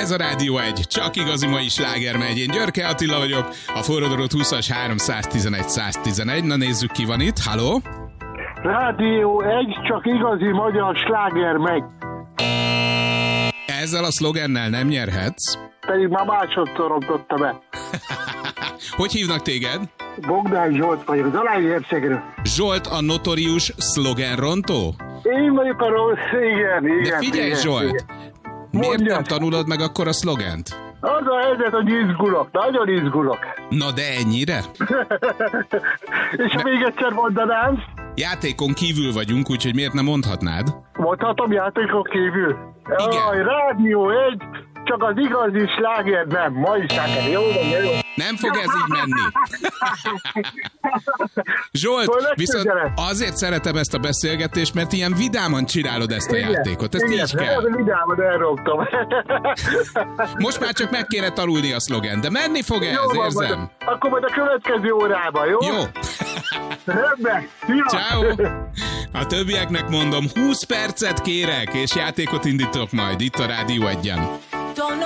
Ez a Rádió 1, csak igazi mai sláger megy. Én Györke Attila vagyok, a forradalot 20-as 311 111. Na nézzük, ki van itt. Halló? Rádió 1, csak igazi magyar sláger megy. Ezzel a szlogennel nem nyerhetsz. Pedig már másodszor rontotta be. Hogy hívnak téged? Bogdán Zsolt vagyok, Zalaegerszegről. Zsolt a notorius szlogenrontó? Én vagyok a rossz, igen. De figyelj, igen, Zsolt! igen. Miért Mondjad. nem tanulod meg akkor a szlogent? Az a helyzet, hogy izgulok, nagyon izgulok. Na de ennyire? És ha még egyszer mondanám, Játékon kívül vagyunk, úgyhogy miért nem mondhatnád? mondhatom játékon kívül. Igen. Jaj, Rádió 1, csak az igazi sláger nem. Mai sláger, jó? Nem fog ez így menni. Zsolt, viszont azért szeretem ezt a beszélgetést, mert ilyen vidáman csinálod ezt a játékot. Ezt így kell. Igen, vidáman elrogtam. Most már csak meg kéne tanulni a szlogen, de menni fog ez, Jó van, érzem. majd akkor majd a következő órában, jó? Jó. Rendben. Ciao. A többieknek mondom, 20 percet kérek, és játékot indítok majd itt a Rádió 1-en.